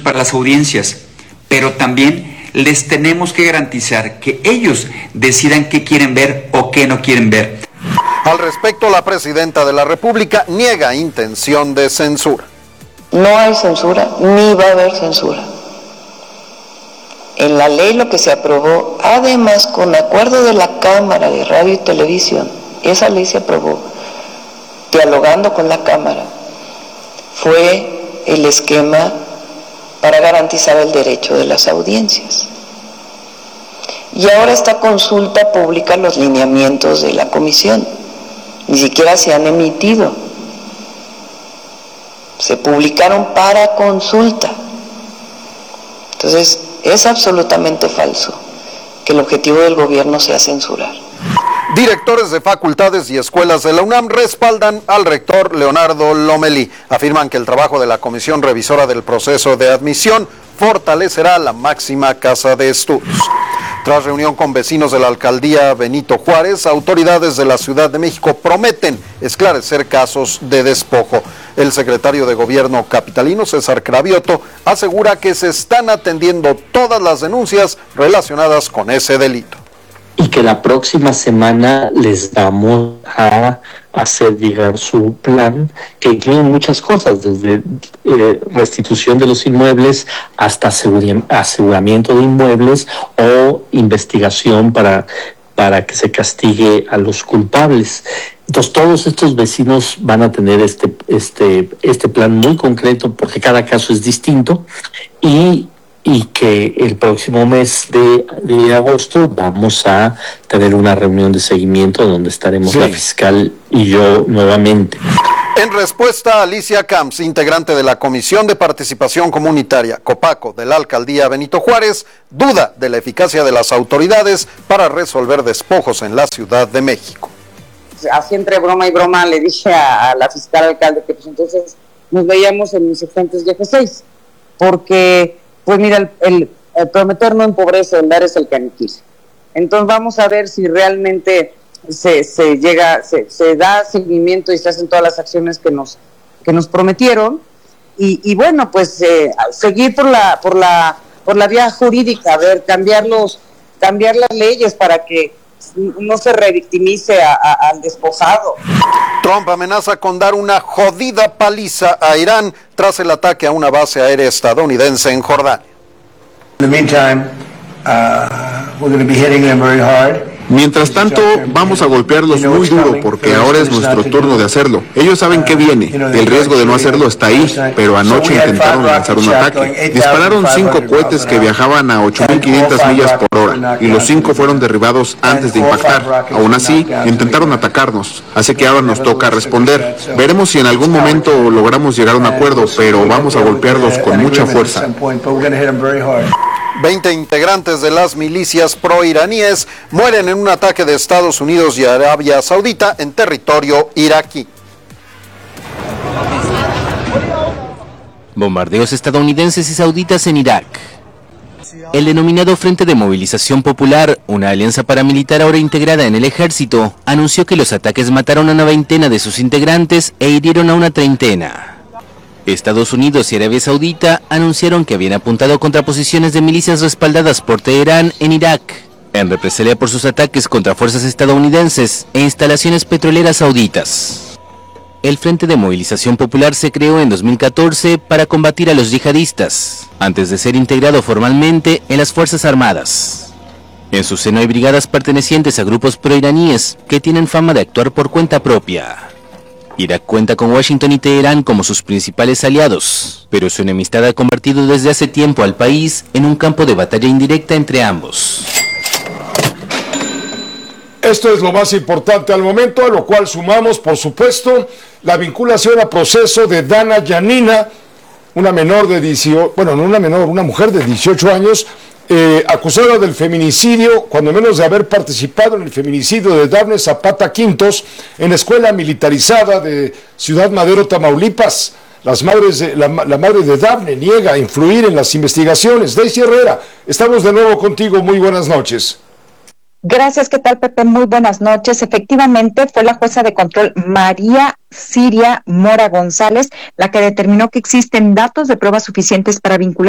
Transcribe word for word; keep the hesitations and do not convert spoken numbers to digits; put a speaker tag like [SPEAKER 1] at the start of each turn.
[SPEAKER 1] para las audiencias, pero también les tenemos que garantizar que ellos decidan qué quieren ver o qué no quieren ver.
[SPEAKER 2] Al respecto, la presidenta de la República niega intención de censura.
[SPEAKER 3] No hay censura, ni va a haber censura. En la ley lo que se aprobó, además con acuerdo de la Cámara de Radio y Televisión, esa ley se aprobó dialogando con la Cámara, fue el esquema para garantizar el derecho de las audiencias. Y ahora esta consulta pública los lineamientos de la comisión, ni siquiera se han emitido, se publicaron para consulta. Entonces, es absolutamente falso que el objetivo del gobierno sea censurar.
[SPEAKER 2] Directores de facultades y escuelas de la UNAM respaldan al rector Leonardo Lomelí. Afirman que el trabajo de la Comisión Revisora del Proceso de Admisión fortalecerá la máxima casa de estudios. Tras reunión con vecinos de la alcaldía Benito Juárez, autoridades de la Ciudad de México prometen esclarecer casos de despojo. El secretario de Gobierno capitalino, César Cravioto, asegura que se están atendiendo todas las denuncias relacionadas con ese delito.
[SPEAKER 4] Y que la próxima semana les vamos a hacer llegar su plan, que incluye muchas cosas, desde eh, restitución de los inmuebles hasta aseguramiento de inmuebles o investigación para, para que se castigue a los culpables. Entonces todos estos vecinos van a tener este, este, este plan muy concreto, porque cada caso es distinto, y y que el próximo mes de, de agosto vamos a tener una reunión de seguimiento donde estaremos sí. la fiscal y yo nuevamente.
[SPEAKER 2] En respuesta, Alicia Camps, integrante de la Comisión de Participación Comunitaria, COPACO, de la Alcaldía Benito Juárez, duda de la eficacia de las autoridades para resolver despojos en la Ciudad de México.
[SPEAKER 5] Así entre broma y broma le dije a, a la fiscal alcalde que pues entonces nos veíamos en Insurgentes Y F seis, porque pues mira, el, el, el prometer no empobrece, el dar es el que aniquila. Entonces vamos a ver si realmente se, se llega, se, se da seguimiento y se hacen todas las acciones que nos, que nos prometieron. Y, y bueno, pues eh, seguir por la, por la, por la vía jurídica, a ver, cambiar los, cambiar las leyes para que no se revictimice a, a, al despojado.
[SPEAKER 2] Trump amenaza con dar una jodida paliza a Irán tras el ataque a una base aérea estadounidense en Jordania.
[SPEAKER 6] In the meantime, uh, we're going to be hitting them very hard.
[SPEAKER 7] Mientras tanto, vamos a golpearlos muy duro porque ahora es nuestro turno de hacerlo. Ellos saben qué viene. El riesgo de no hacerlo está ahí, pero anoche intentaron lanzar un ataque. Dispararon cinco cohetes que viajaban a ocho mil quinientas millas por hora y los cinco fueron derribados antes de impactar. Aún así, intentaron atacarnos, así que ahora nos toca responder. Veremos si en algún momento logramos llegar a un acuerdo, pero vamos a golpearlos con mucha fuerza.
[SPEAKER 2] veinte integrantes de las milicias proiraníes mueren en un ataque de Estados Unidos y Arabia Saudita en territorio iraquí.
[SPEAKER 8] Bombardeos estadounidenses y sauditas en Irak. El denominado Frente de Movilización Popular, una alianza paramilitar ahora integrada en el ejército, anunció que los ataques mataron a una veintena de sus integrantes e hirieron a una treintena. Estados Unidos y Arabia Saudita anunciaron que habían apuntado contra posiciones de milicias respaldadas por Teherán en Irak, en represalia por sus ataques contra fuerzas estadounidenses e instalaciones petroleras sauditas. El Frente de Movilización Popular se creó en dos mil catorce para combatir a los yihadistas, antes de ser integrado formalmente en las Fuerzas Armadas. En su seno hay brigadas pertenecientes a grupos proiraníes que tienen fama de actuar por cuenta propia. Irak cuenta con Washington y Teherán como sus principales aliados, pero su enemistad ha convertido desde hace tiempo al país en un campo de batalla indirecta entre ambos.
[SPEAKER 9] Esto es lo más importante al momento, a lo cual sumamos, por supuesto, la vinculación a proceso de Dana Yanina, una menor de dieciocho, bueno, no una menor, una mujer de dieciocho años, eh, acusada del feminicidio, cuando menos de haber participado en el feminicidio de Dafne Zapata Quintos en la escuela militarizada de Ciudad Madero, Tamaulipas. Las madres de, la, la madre de Dafne niega influir en las investigaciones. Daisy Herrera, estamos de nuevo contigo, muy buenas noches.
[SPEAKER 10] Gracias, ¿qué tal, Pepe? Muy buenas noches. Efectivamente, fue la jueza de control María Siria Mora González la que determinó que existen datos de pruebas suficientes para vincular